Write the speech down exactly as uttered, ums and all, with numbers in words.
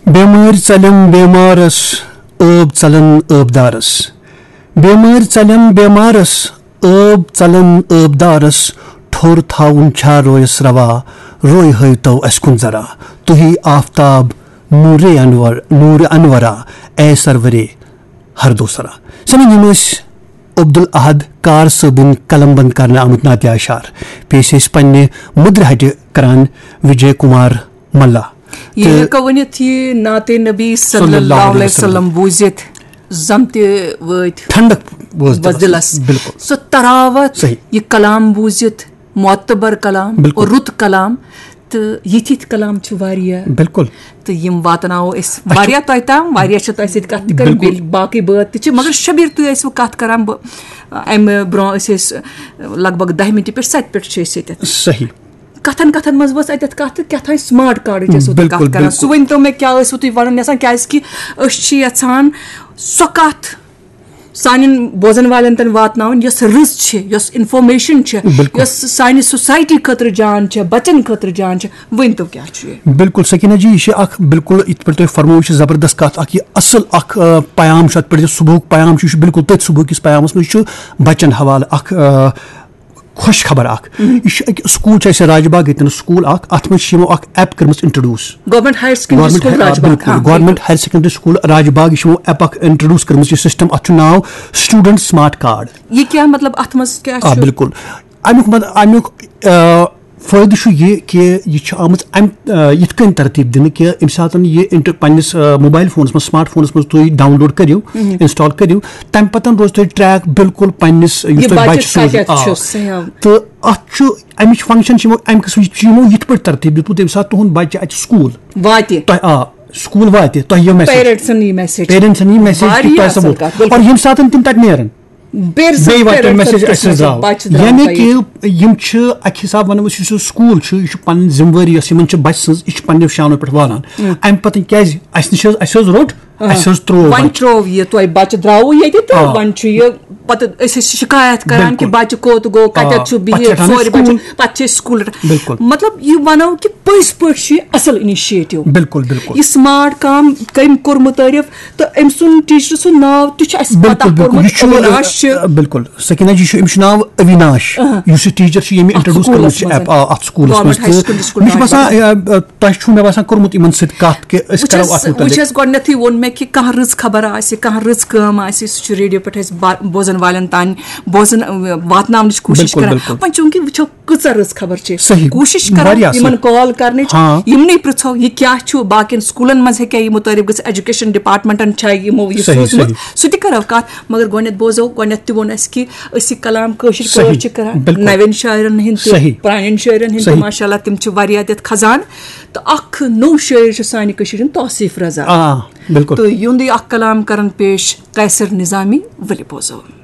Bemar Salem Bemaras, Erb Salan Erbdaras. Bemar Salem Bemaras, Erb Salan Erbdaras, Thor Thaun Cha Royas Rava, Roy Haito Eskunzara, Tuhi Aftab, Nure Anwar, Nure Anwara, E Sarvare, Hardosara. Sami Abdul Ahad Kar Sabin Kalamban Karna Amutnati Ashar, Pesis Pane, Mudrahaj Karan, Vijay Kumar Malla. ये कवनी थी नाते नबी सल्लल्लाहु अलैहि वसल्लम बुझित जमते वत ठंडक बजलस बिल्कुल सो तरावत ये कलाम बुझित मुअत्तबर कलाम और रुत कलाम तो यथि कलाम छु वारिया बिल्कुल तो यम वातनाओ इस वारिया तो आइता वारिया छ तो ऐसे कत कर बाकी बात छ मगर शबीर तो ऐसे कत कराम एम ब्रो ऐसे लगभग दस मिनट पे सात पे छ सही कथन कथन मज बस अत कत क्या स्मार्ट कार्ड कत कर सह वन तो मे क्या तुम वन यसान क्या यहान सो कत सान बोजन वाले तन वातन रज इनफॉर्मेशन सान सोसाइटी खतर जान बचन खतर जान वन तो क्या बिल्कुल सकीना जी यह बिल्कुल इत पे फरमो जबरदस्त कत असल पयाम पे सुबह पयाम बिल्कुल तथ सुबह किस पयामस मज बचन हवाले खुश खबर अख यह स्कूल राजबाग ये स्कूल अत मो एप कर introduce government higher government higher secondary school Rajbagh यह एप इंट्रोड्यूस कर सिस्टम अत नाव स्टूडेंट स्मार्ट कार्ड ये क्या मतलब अत मज क्या बिल्कुल अमुक अमुक फायदे ये कि यह आमत यथ कन तरतीब दिन कि अमि सात यह पन्निस मोबाइल फोनस में स्मार्ट फोनस में तुम डाउनलोड करियो इंस्टॉल करियो तम पतन रोज तुम ट्रैक बिल्कुल पन्निस तो अत अमिच फंक्शन अमि किस्म यथ पे तरतीब दितमु तम सात तुहद बच्चे अत स्कूल वाते आ स्कूल वाते तुह यह मैसेज पेरेंट्सन यह मैसेज और यम सात तम तत नेरन यानी कि अक हिसाब वन स्कूल पन जिम्मेवारी बच सज यह पन्ने शानो पे वालान अम पत क्या नश रोट त्रो यह तुह बच द्राव ये वन पे शिकायत करान कि बच्चे कोत गो कत पे स्कूल मतलब यह वनो कि पज पे असल इनिशिएटिव बिल्कुल बिल्कुल यह स्मार्ट काम कम कोर मुतारिफ तो अम सुन टीचर सुन नाव तह बिल्कुल सकीना जी अमिश नाव अविनाश इस टीचर ये इंट्रोड्यूस कर अत स्कूल मे बसान कोर्मुत इन सत गोडनेथी वोन मे कि कह रज खबर आसे कह रज काम आसे सह रेडियो पे बोजन वालन तान बोजन वातन कोशिश कर वह चूंकि वो कच रज खबर कोशिश कर कॉल कर यमन पृछो यह क्या बाकी स्कूलन मज हे मुतारिफ ग एजुकेशन डिपार्टमेंटन यमो सोचमुत सह करो कत मगर गोडनेथ बोजो गोडनेथ त वोन कि अस कलाम कशर कर नवन शायरन हंद प्रान शायरन हंद माशाल्लाह तम वारिया तथ खजान तो अख नो शायर सान तौसीफ रजा बिल्कुल तो युंद अख कलाम करन पेश कैसर निजामी वली बोजो।